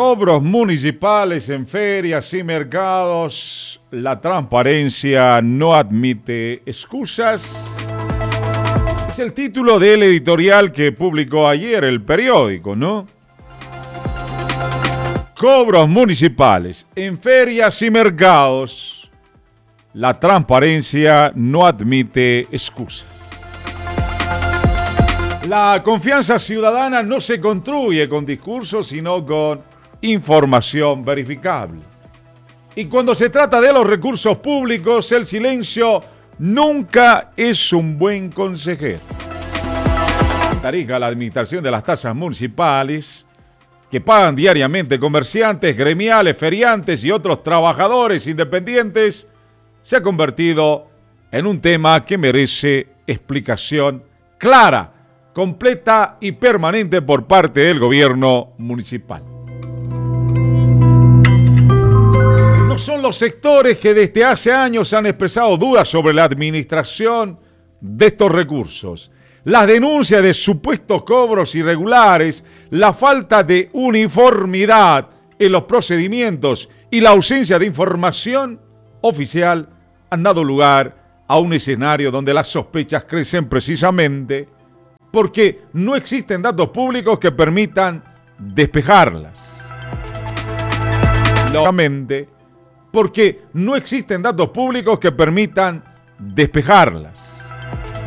Cobros municipales en ferias y mercados. La transparencia no admite excusas. Es el título del editorial que publicó ayer el periódico, ¿no? Cobros municipales en ferias y mercados. La transparencia no admite excusas. La confianza ciudadana no se construye con discursos, sino con información verificable. Y cuando se trata de los recursos públicos, el silencio nunca es un buen consejero. En Tarija, la administración de las tasas municipales, que pagan diariamente comerciantes, gremiales, feriantes y otros trabajadores independientes, se ha convertido en un tema que merece explicación clara, completa y permanente por parte del gobierno municipal. No son los sectores que desde hace años han expresado dudas sobre la administración de estos recursos. Las denuncias de supuestos cobros irregulares, la falta de uniformidad en los procedimientos y la ausencia de información oficial han dado lugar a un escenario donde las sospechas crecen precisamente porque no existen datos públicos que permitan despejarlas. Lógicamente, porque no existen datos públicos que permitan despejarlas.